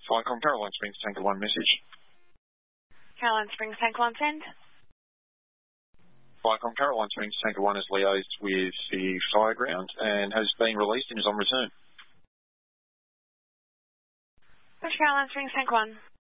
Flycom, Caroline Springs, Tanker 1 message. Caroline Springs, Tanker 1 send. Flycom, Caroline Springs, Tanker 1 has liaised with the fireground and has been released and is on return. Caroline Springs, Tanker 1.